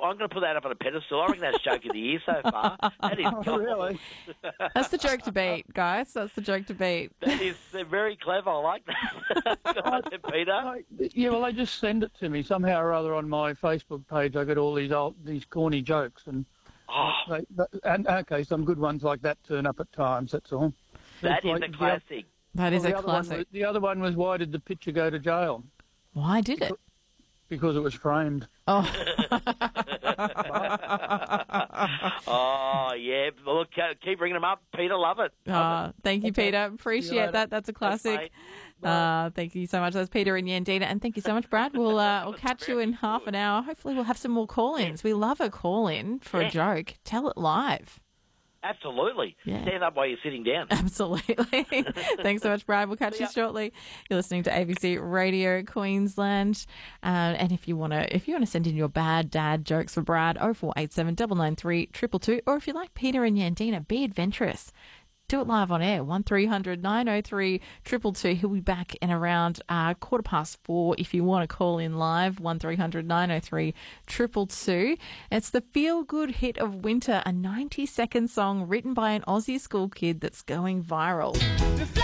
I'm going to put that up on a pedestal. I reckon that's joke of the year so far. That is gold. Really? That's the joke to beat, guys. That's the joke to beat. They're very clever. I like that. Go on then, Peter. They just send it to me somehow or other on my Facebook page. I get all these corny jokes, and some good ones like that turn up at times. That's all. That is a classic. That is a classic. The other one was, why did the pitcher go to jail? Why did it? Because it was framed. Oh. Oh, yeah. Look, keep bringing them up. Peter, love it. Thank you, Peter. Appreciate that. That's a classic. Thank you so much. That's Peter and Yandina. And thank you so much, Brad. We'll catch you in half an hour. Hopefully we'll have some more call-ins. We love a call-in for a joke. Tell it live. Absolutely. Yeah. Stand up while you're sitting down. Absolutely. Thanks so much, Brad. We'll catch you shortly. You're listening to ABC Radio Queensland. And if you want to send in your bad dad jokes for Brad, 0487 993 222, or if you like Peter and Yandina, be adventurous. Do it live on air, 1300 903 222. He'll be back in around 4:15 if you want to call in live, 1300 903 222. It's the feel-good hit of winter, a 90-second song written by an Aussie school kid that's going viral.